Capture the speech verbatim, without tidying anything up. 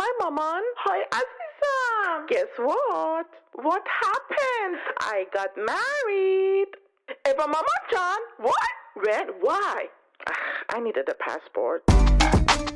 Hi, Maman. Hi, Aziza. Guess what? What happened? I got married. Eva Mama John. What? When? Why? Ah, I needed a passport.